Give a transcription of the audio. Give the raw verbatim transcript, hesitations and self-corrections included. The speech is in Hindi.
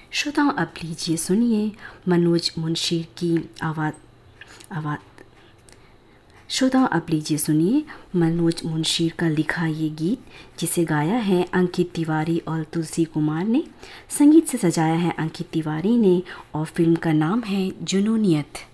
श्रोताओं, अब लीजिए सुनिए मनोज मुंशी की आवाज़ आवाज़ श्रोताओं अब लीजिए सुनिए मनोज मुंशी का लिखा ये गीत, जिसे गाया है अंकित तिवारी और तुलसी कुमार ने। संगीत से सजाया है अंकित तिवारी ने और फिल्म का नाम है जुनूनियत।